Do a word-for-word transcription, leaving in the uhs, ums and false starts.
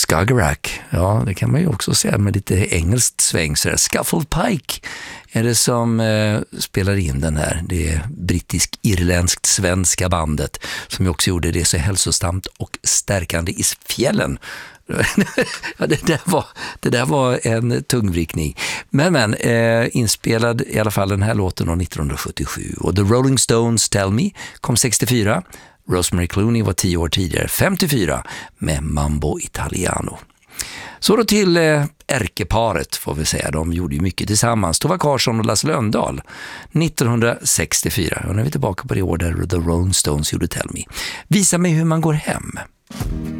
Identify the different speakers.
Speaker 1: Skagerrak, ja det kan man ju också säga med lite engelskt sväng. Så där. Scuffle Pike är det som eh, spelar in den här. Det är brittisk-irländskt svenska bandet som ju också gjorde det så hälsosamt och stärkande i fjällen. Ja, det, där var, det där var en tungvrickning. Men, men eh, inspelad i alla fall den här låten år nittonhundrasjuttiosju. Och The Rolling Stones Tell Me kom sextiofyra. Rosemary Clooney var tio år tidigare, femtiofyra, med Mambo Italiano. Så då till eh, ärkeparet får vi säga. De gjorde ju mycket tillsammans. Tova Karsson och Lasse Lönndahl nittonhundrasextiofyra. Och nu är vi tillbaka på det år där The Rolling Stones gjorde Tell Me. Visa mig hur man går hem.